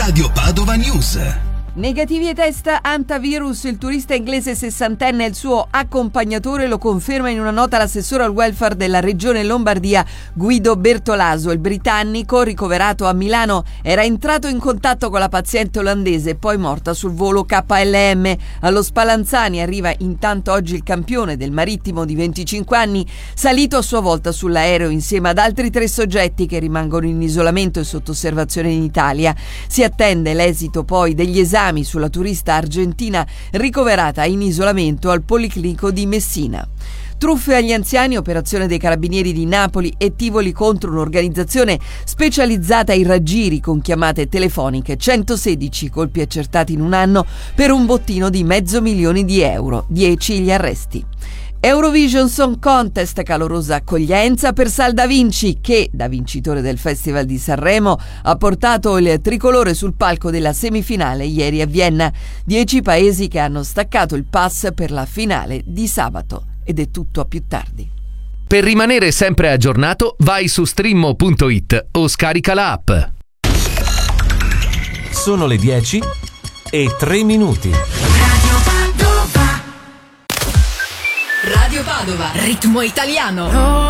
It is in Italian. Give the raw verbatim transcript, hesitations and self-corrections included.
Radio Padova News. Negativi e test antivirus, il turista inglese sessantenne e il suo accompagnatore, lo conferma in una nota l'assessore al welfare della regione Lombardia Guido Bertolaso. Il britannico, ricoverato a Milano, era entrato in contatto con la paziente olandese, poi morta sul volo K L M. Allo Spallanzani arriva intanto oggi il campione del marittimo di venticinque anni, salito a sua volta sull'aereo insieme ad altri tre soggetti che rimangono in isolamento e sotto osservazione in Italia. Si attende l'esito poi degli esami sulla turista argentina ricoverata in isolamento al Policlinico di Messina. Truffe agli anziani, operazione dei carabinieri di Napoli e Tivoli contro un'organizzazione specializzata ai raggiri con chiamate telefoniche, centosedici colpi accertati in un anno per un bottino di mezzo milione di euro, dieci gli arresti. Eurovision Song Contest, calorosa accoglienza per Sal Da Vinci che, da vincitore del Festival di Sanremo, ha portato il tricolore sul palco della semifinale ieri a Vienna. Dieci paesi che hanno staccato il pass per la finale di sabato. Ed è tutto, a più tardi. Per rimanere sempre aggiornato, vai su streammo punto it o scarica la app. Sono le dieci e tre minuti. Radio Padova, ritmo italiano.